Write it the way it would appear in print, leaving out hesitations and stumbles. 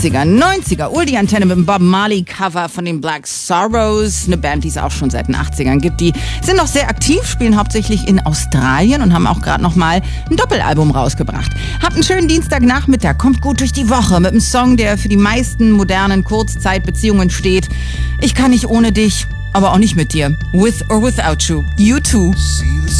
80er, 90er, die Antenne mit dem Bob Marley Cover von den Black Sorrows. Eine Band, die es auch schon seit den 80ern gibt. Die sind noch sehr aktiv, spielen hauptsächlich in Australien und haben auch gerade noch mal ein Doppelalbum rausgebracht. Habt einen schönen Dienstagnachmittag, kommt gut durch die Woche mit einem Song, der für die meisten modernen Kurzzeitbeziehungen steht. Ich kann nicht ohne dich, aber auch nicht mit dir. With or Without You. U2.